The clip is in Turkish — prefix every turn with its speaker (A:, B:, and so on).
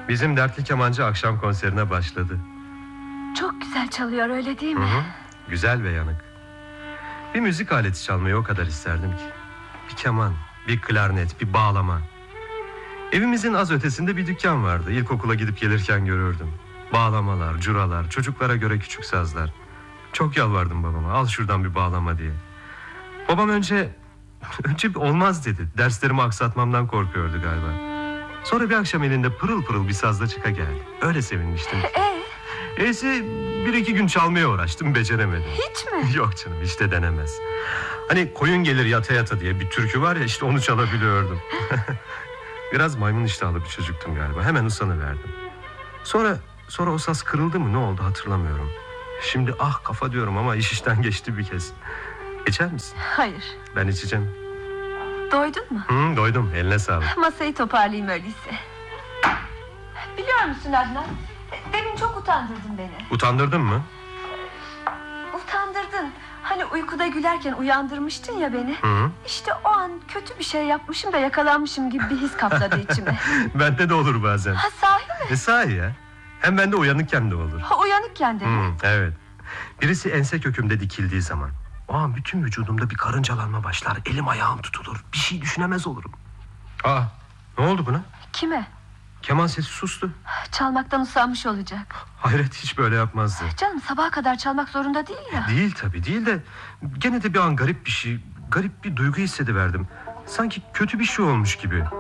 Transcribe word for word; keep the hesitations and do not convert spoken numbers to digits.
A: Bizim dertli kemancı akşam konserine başladı.
B: Çok güzel çalıyor, öyle değil mi?
A: Hı hı. Güzel ve yanık. Bir müzik aleti çalmayı o kadar isterdim ki. Bir keman, bir klarnet, bir bağlama. Evimizin az ötesinde bir dükkan vardı. İlkokula gidip gelirken görürdüm. Bağlamalar, curalar, çocuklara göre küçük sazlar. Çok yalvardım babama, al şuradan bir bağlama diye. Babam önce önce olmaz dedi. Derslerimi aksatmamdan korkuyordu galiba. Sonra bir akşam elinde pırıl pırıl bir sazla çıka geldi. Öyle sevinmiştim.
B: Ee?
A: Eyse bir iki gün çalmaya uğraştım, beceremedim.
B: Hiç mi?
A: Yok canım, hiç de denemez. Hani koyun gelir yata yata diye bir türkü var ya, işte onu çalabiliyordum. Biraz maymun iştahlı bir çocuktum galiba. Hemen usanıverdim. Sonra sonra o saz kırıldı mı, ne oldu hatırlamıyorum. Şimdi ah kafa diyorum ama iş işten geçti bir kez. İçer misin?
B: Hayır.
A: Ben içeceğim.
B: Doydun mu?
A: Hı, doydum, eline sağlık.
B: Masayı toparlayayım öyleyse. Biliyor musun Adnan? Demin çok utandırdın beni.
A: Utandırdın mı?
B: Utandırdın. Hani uykuda gülerken uyandırmıştın ya beni.
A: Hı.
B: İşte o an kötü bir şey yapmışım da yakalanmışım gibi bir his kapladı içime.
A: Bende de olur bazen.
B: Ha, sahi mi?
A: E sahi ya. Hem bende uyanıkken de olur.
B: Ha, uyanıkken de mi?
A: Hı, evet. Birisi ense kökümde dikildiği zaman, o an bütün vücudumda bir karıncalanma başlar. Elim ayağım tutulur. Bir şey düşünemez olurum. Aa, ne oldu buna?
B: Kime?
A: Keman sesi sustu.
B: Çalmaktan usanmış olacak.
A: Hayret, hiç böyle yapmazdı.
B: Canım, sabaha kadar çalmak zorunda değil ya.
A: Değil tabii, değil de gene de bir an garip bir şey, garip bir duygu hissediverdim. Sanki kötü bir şey olmuş gibi.